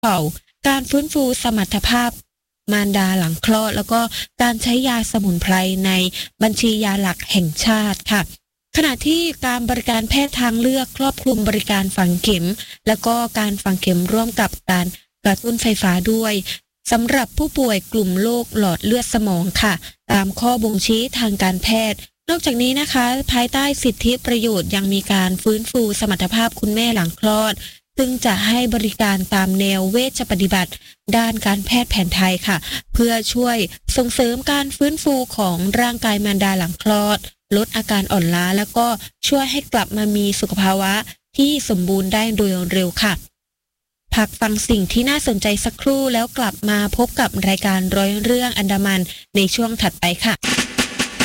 เป่าการฟื้นฟูสมรรถภาพมารดาหลังคลอดแล้วก็การใช้ยาสมุนไพรในบัญชียาหลักแห่งชาติค่ะขณะที่การบริการแพทย์ทางเลือกครอบคลุมบริการฝังเข็มแล้วก็การฝังเข็มร่วมกับการกระตุ้นไฟฟ้าด้วยสำหรับผู้ป่วยกลุ่มโรคหลอดเลือดสมองค่ะตามข้อบ่งชี้ทางการแพทย์นอกจากนี้นะคะภายใต้สิทธิประโยชน์ยังมีการฟื้นฟูสมรรถภาพคุณแม่หลังคลอดซึ่งจะให้บริการตามแนวเวชปฏิบัติด้านการแพทย์แผนไทยค่ะเพื่อช่วยส่งเสริมการฟื้นฟูของร่างกายมารดาหลังคลอดลดอาการอ่อนล้าแล้วก็ช่วยให้กลับมามีสุขภาวะที่สมบูรณ์ได้โดยเร็วค่ะพักฟังสิ่งที่น่าสนใจสักครู่แล้วกลับมาพบกับรายการร้อยเรื่องอันดามันในช่วงถัดไปค่ะ